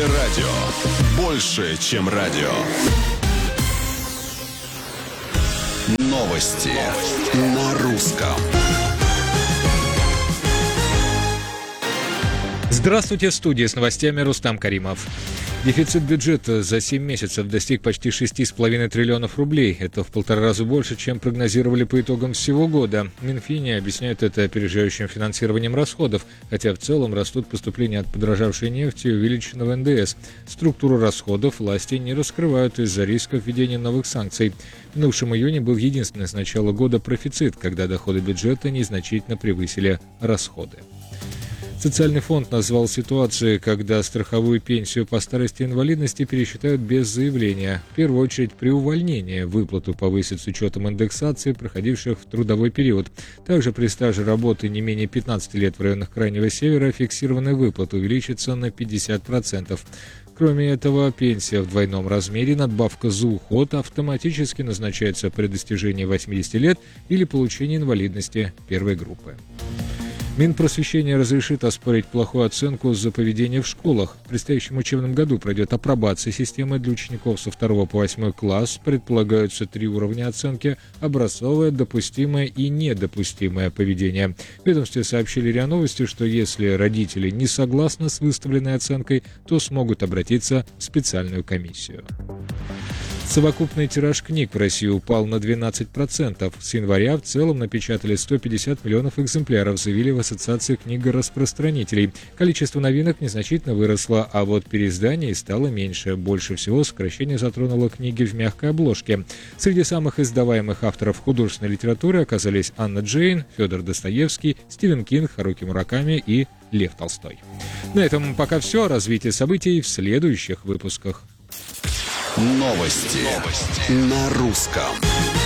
радио. Больше, чем радио. Новости на русском. Здравствуйте, в студии с новостями Рустам Каримов. Дефицит бюджета за 7 месяцев достиг почти 6,5 триллионов рублей. Это в 1,5 раза больше, чем прогнозировали по итогам всего года. Минфине объясняют это опережающим финансированием расходов, хотя в целом растут поступления от подорожавшей нефти и увеличенного НДС. Структуру расходов власти не раскрывают из-за рисков введения новых санкций. В минувшем июне был единственный с начала года профицит, когда доходы бюджета незначительно превысили расходы. Социальный фонд назвал ситуацию, когда страховую пенсию по старости и инвалидности пересчитают без заявления. В первую очередь при увольнении выплату повысят с учетом индексации, проходивших в трудовой период. Также при стаже работы не менее 15 лет в районах Крайнего Севера фиксированная выплата увеличится на 50%. Кроме этого, пенсия в двойном размере, надбавка за уход автоматически назначается при достижении 80 лет или получении инвалидности первой группы. Минпросвещение разрешит оспорить плохую оценку за поведение в школах. В предстоящем учебном году пройдет апробация системы для учеников со 2 по 8 класс. Предполагаются 3 уровня оценки: образцовое, допустимое и недопустимое поведение. В ведомстве сообщили РИА Новости, что если родители не согласны с выставленной оценкой, то смогут обратиться в специальную комиссию. Совокупный тираж книг в России упал на 12%. С января в целом напечатали 150 миллионов экземпляров, заявили в Ассоциации книгораспространителей. Количество новинок незначительно выросло, а вот переизданий стало меньше. Больше всего сокращение затронуло книги в мягкой обложке. Среди самых издаваемых авторов художественной литературы оказались Анна Джейн, Федор Достоевский, Стивен Кинг, Харуки Мураками и Лев Толстой. На этом пока все. Развитие событий в следующих выпусках. Новости на русском.